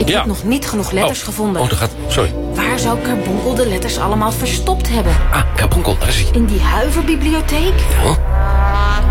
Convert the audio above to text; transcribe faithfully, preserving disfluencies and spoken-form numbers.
Ik Ja. heb nog niet genoeg letters oh. gevonden. Oh, dat gaat... Sorry. Waar zou Carbonkel de letters allemaal verstopt hebben? Ah, Carbonkel, daar is hij. In die huiverbibliotheek? Ja.